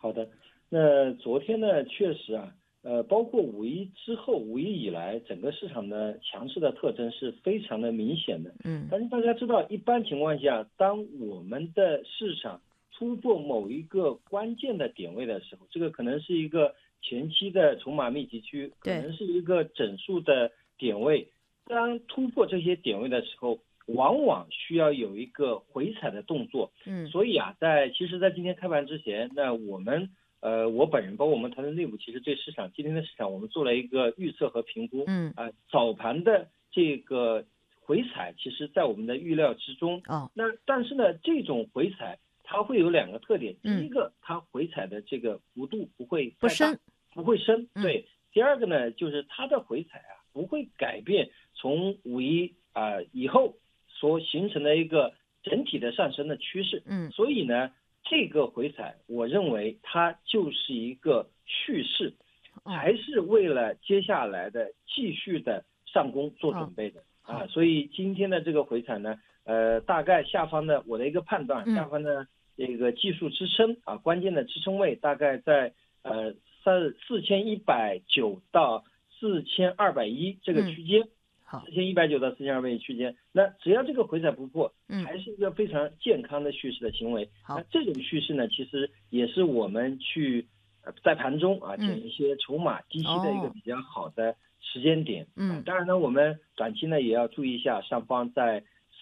好的，那昨天呢，确实啊，包括五一之后，五一以来，整个市场的强势的特征是非常的明显的。但是大家知道，一般情况下，当我们的市场突破某一个关键的点位的时候，这个可能是一个前期的筹码密集区，可能是一个整数的点位。当突破这些点位的时候，往往需要有一个回踩的动作。所以啊，其实在今天开盘之前，那我本人包括我们团队内部，其实对今天的市场我们做了一个预测和评估。早盘的这个回踩，其实在我们的预料之中。那但是呢，这种回踩它会有两个特点。第一个，它回踩的这个幅度不会太大，不会深。对。第二个呢，就是它的回踩啊，不会改变从五一以后所形成的一个整体的上升的趋势。所以呢，这个回踩，我认为它就是一个蓄势，还是为了接下来的继续的上攻做准备的。所以今天的这个回踩呢，大概下方的我的一个判断，下方的这个技术支撑关键的支撑位大概在4190到4210这个区间。4190到4210区间，那只要这个回踩不破，还是一个非常健康的蓄势的行为。那这种蓄势呢，其实也是我们去在盘中捡一些筹码低吸的一个比较好的时间点。当然呢，我们短期呢也要注意一下上方在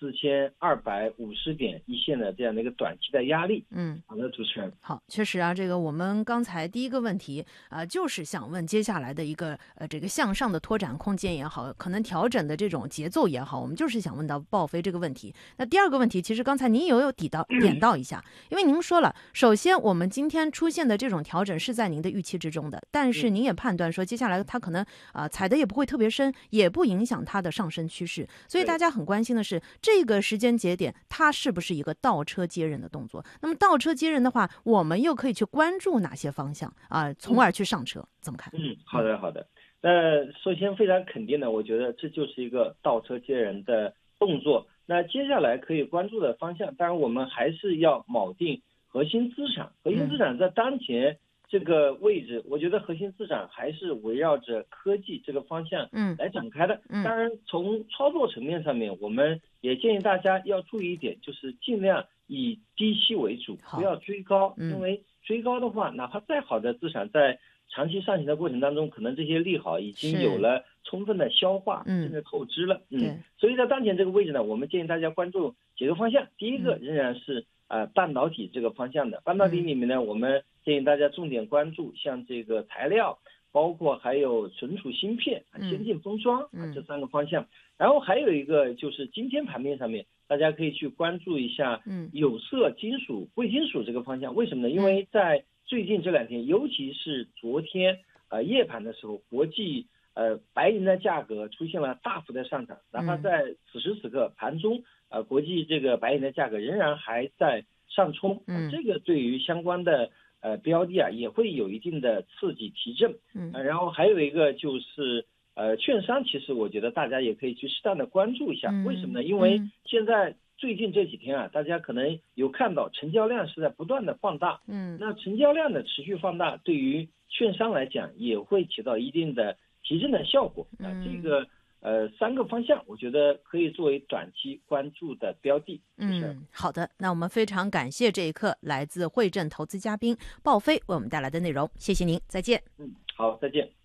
4250点一线的这样的一个短期的压力。好的，主持人。 好，确实啊，这个我们刚才第一个问题就是想问接下来的一个这个向上的拓展空间也好，可能调整的这种节奏也好，我们就是想问到报飞这个问题。那第二个问题，其实刚才您也有点到一下，因为您说了，首先我们今天出现的这种调整是在您的预期之中的，但是您也判断说接下来它可能踩的也不会特别深，也不影响它的上升趋势，所以大家很关心的是这个时间节点它是不是一个倒车接人的动作。那么倒车接人的话，我们又可以去关注哪些方向从而去上车，怎么看？ 好的。首先非常肯定的，我觉得这就是一个倒车接人的动作。那接下来可以关注的方向，当然我们还是要铆定核心资产。核心资产在当前这个位置，我觉得核心资产还是围绕着科技这个方向来展开的。当然从操作层面上面，我们也建议大家要注意一点，就是尽量以低吸为主，不要追高。因为追高的话，哪怕再好的资产在长期上行的过程当中，可能这些利好已经有了充分的消化，甚至透支了。所以在当前这个位置呢，我们建议大家关注几个方向。第一个仍然是半导体这个方向的。半导体里面呢，我们建议大家重点关注像这个材料，包括还有存储芯片、先进封装这三个方向。然后还有一个就是今天盘面上面，大家可以去关注一下有色金属、贵金属这个方向。为什么呢？因为在最近这两天，尤其是昨天夜盘的时候，国际白银的价格出现了大幅的上涨，哪怕在此时此刻盘中国际这个白银的价格仍然还在上冲。这个对于相关的标的也会有一定的刺激提振。然后还有一个就是券商，其实我觉得大家也可以去适当的关注一下。为什么呢？因为现在最近这几天大家可能有看到成交量是在不断的放大。那成交量的持续放大，对于券商来讲也会起到一定的提振的效果。这个三个方向，我觉得可以作为短期关注的标的。 好的，那我们非常感谢这一刻来自汇证投资嘉宾鲍飞为我们带来的内容，谢谢您，再见。 好，再见。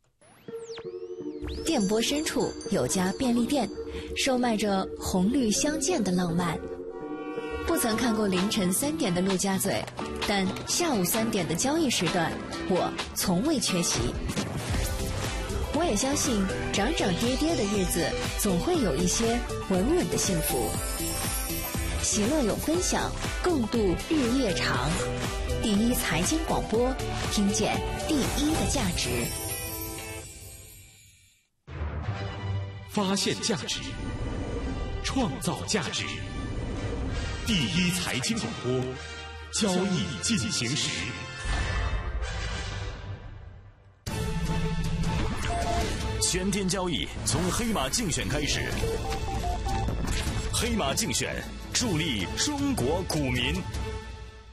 电波深处有家便利店，售卖着红绿相间的浪漫。不曾看过凌晨3点的陆家嘴，但下午3点的交易时段，我从未缺席。我也相信涨涨跌跌的日子总会有一些稳稳的幸福。喜乐有分享，共度日夜长。第一财经广播，听见第一的价值。 发现价值，创造价值。第一财经广播，交易进行时。 全天交易从黑马竞选开始，黑马竞选助力中国股民。